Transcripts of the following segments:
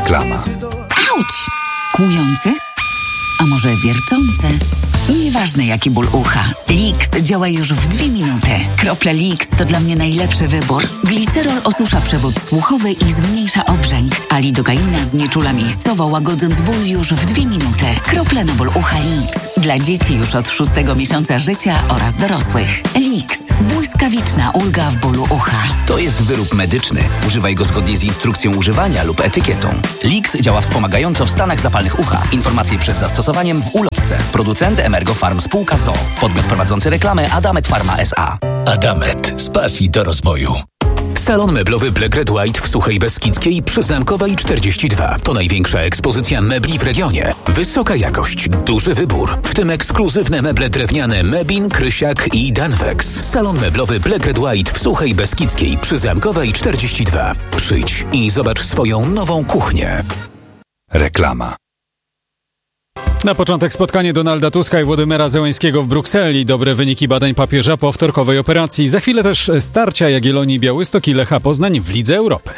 Reklama. Auć! Kłujący? A może wiercący? Nieważne jaki ból ucha. Lix działa już w 2 minuty. Krople Lix to dla mnie najlepszy wybór. Glicerol osusza przewód słuchowy i zmniejsza obrzęk, a lidokaina znieczula miejscowo, łagodząc ból już w 2 minuty. Krople na ból ucha Lix. Dla dzieci już od 6 miesiąca życia oraz dorosłych. Lix. Błyskawiczna ulga w bólu ucha. To jest wyrób medyczny. Używaj go zgodnie z instrukcją używania lub etykietą. Lix działa wspomagająco w stanach zapalnych ucha. Informacje przed zastosowaniem w ulotce. Producent Emergo Farm Spółka z o.o. Podmiot prowadzący reklamę Adamet Pharma S.A. Adamet. Z pasji do rozwoju. Salon meblowy Black Red White w Suchej Beskidzkiej przy Zamkowej 42. To największa ekspozycja mebli w regionie. Wysoka jakość, duży wybór, w tym ekskluzywne meble drewniane Mebin, Krysiak i Danwex. Salon meblowy Black Red White w Suchej Beskidzkiej przy Zamkowej 42. Przyjdź i zobacz swoją nową kuchnię. Reklama. Na początek spotkanie Donalda Tuska i Władimira Zełenskiego w Brukseli. Dobre wyniki badań papieża po wtorkowej operacji. Za chwilę też starcia Jagiellonii Białystok i Lecha Poznań w Lidze Europy.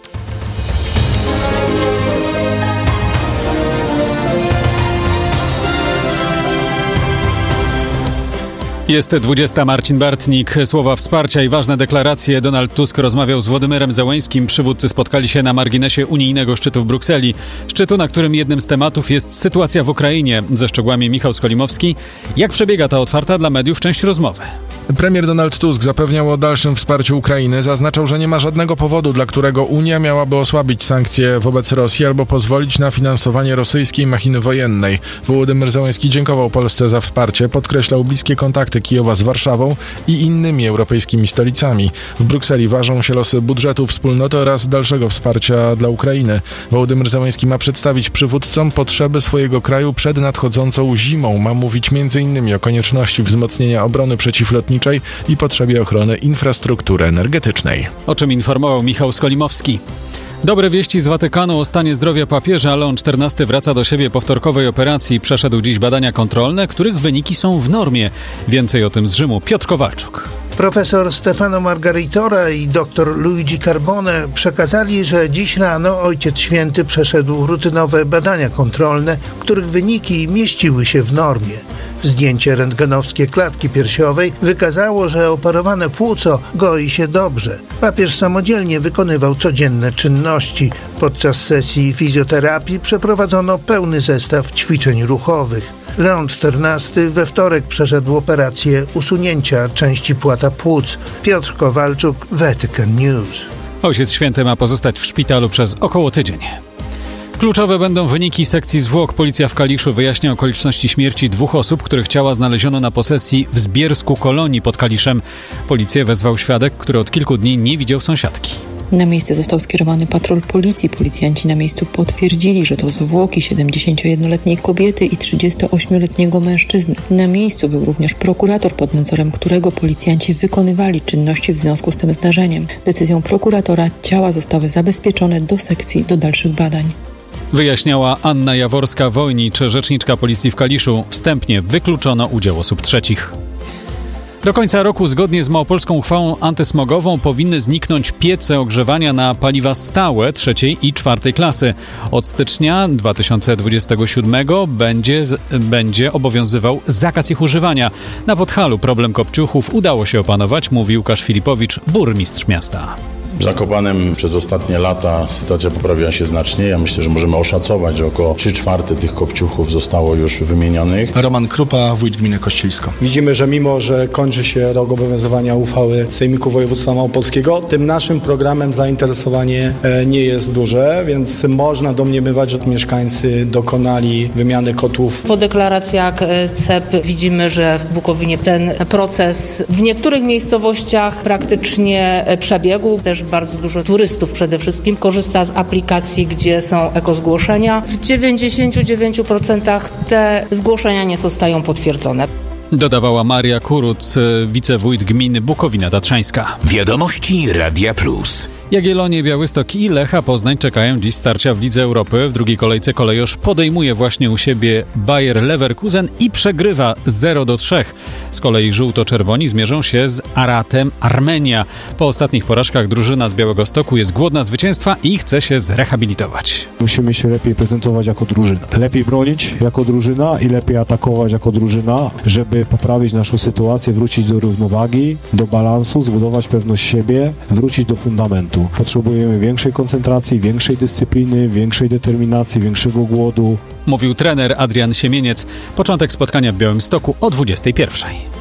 Jest 20. Marcin Bartnik. Słowa wsparcia i ważne deklaracje. Donald Tusk rozmawiał z Władimirem Zełenskim. Przywódcy spotkali się na marginesie unijnego szczytu w Brukseli. Szczytu, na którym jednym z tematów jest sytuacja w Ukrainie. Ze szczegółami Michał Skolimowski. Jak przebiega ta otwarta dla mediów część rozmowy? Premier Donald Tusk zapewniał o dalszym wsparciu Ukrainy. Zaznaczał, że nie ma żadnego powodu, dla którego Unia miałaby osłabić sankcje wobec Rosji albo pozwolić na finansowanie rosyjskiej machiny wojennej. Wołodymyr Zełenski dziękował Polsce za wsparcie, podkreślał bliskie kontakty Kijowa z Warszawą i innymi europejskimi stolicami. W Brukseli ważą się losy budżetu wspólnoty oraz dalszego wsparcia dla Ukrainy. Wołodymyr Zełenski ma przedstawić przywódcom potrzeby swojego kraju przed nadchodzącą zimą. Ma mówić m.in. o konieczności wzmocnienia obrony przeciwlotniczej i potrzebie ochrony infrastruktury energetycznej. O czym informował Michał Skolimowski. Dobre wieści z Watykanu o stanie zdrowia papieża. Leon XIV wraca do siebie po wtorkowej operacji. Przeszedł dziś badania kontrolne, których wyniki są w normie. Więcej o tym z Rzymu Piotr Kowalczuk. Profesor Stefano Margaritora i dr Luigi Carbone przekazali, że dziś rano Ojciec Święty przeszedł rutynowe badania kontrolne, których wyniki mieściły się w normie. Zdjęcie rentgenowskie klatki piersiowej wykazało, że operowane płuco goi się dobrze. Papież samodzielnie wykonywał codzienne czynności. Podczas sesji fizjoterapii przeprowadzono pełny zestaw ćwiczeń ruchowych. Leon XIV we wtorek przeszedł operację usunięcia części płata płuc. Piotr Kowalczuk, Vatican News. Ojciec Święty ma pozostać w szpitalu przez około tydzień. Kluczowe będą wyniki sekcji zwłok. Policja w Kaliszu wyjaśnia okoliczności śmierci 2 osób, których ciała znaleziono na posesji w Zbiersku Kolonii pod Kaliszem. Policję wezwał świadek, który od kilku dni nie widział sąsiadki. Na miejsce został skierowany patrol policji. Policjanci na miejscu potwierdzili, że to zwłoki 71-letniej kobiety i 38-letniego mężczyzny. Na miejscu był również prokurator, pod nadzorem którego policjanci wykonywali czynności w związku z tym zdarzeniem. Decyzją prokuratora ciała zostały zabezpieczone do sekcji do dalszych badań. Wyjaśniała Anna Jaworska-Wojnicz, rzeczniczka policji w Kaliszu. Wstępnie wykluczono udział osób trzecich. Do końca roku, zgodnie z małopolską uchwałą antysmogową, powinny zniknąć piece ogrzewania na paliwa stałe 3. i 4. klasy. Od stycznia 2027 będzie obowiązywał zakaz ich używania. Na Podhalu problem kopciuchów udało się opanować, mówi Łukasz Filipowicz, burmistrz miasta. W Zakopanem przez ostatnie lata sytuacja poprawiła się znacznie. Ja myślę, że możemy oszacować, że około 3/4 tych kopciuchów zostało już wymienionych. Roman Krupa, wójt gminy Kościelisko. Widzimy, że mimo, że kończy się rok obowiązywania uchwały Sejmiku Województwa Małopolskiego, tym naszym programem zainteresowanie nie jest duże, więc można domniemywać, że mieszkańcy dokonali wymiany kotłów. Po deklaracjach CEP widzimy, że w Bukowinie ten proces w niektórych miejscowościach praktycznie przebiegł. Też bardzo dużo turystów przede wszystkim korzysta z aplikacji, gdzie są ekozgłoszenia. W 99% te zgłoszenia nie zostają potwierdzone. Dodawała Maria Kuruc, wicewójt gminy Bukowina Tatrzańska. Wiadomości Radia Plus. Jagiellonie, Białystok i Lecha Poznań czekają dziś starcia w Lidze Europy. W drugiej kolejce Kolejosz podejmuje właśnie u siebie Bayer Leverkusen i przegrywa 0-3. Z kolei żółto-czerwoni zmierzą się z Aratem Armenia. Po ostatnich porażkach drużyna z Białegostoku jest głodna zwycięstwa i chce się zrehabilitować. Musimy się lepiej prezentować jako drużyna. Lepiej bronić jako drużyna i lepiej atakować jako drużyna, żeby poprawić naszą sytuację, wrócić do równowagi, do balansu, zbudować pewność siebie, wrócić do fundamentu. Potrzebujemy większej koncentracji, większej dyscypliny, większej determinacji, większego głodu. Mówił trener Adrian Siemieniec. Początek spotkania w Białymstoku o 21:00.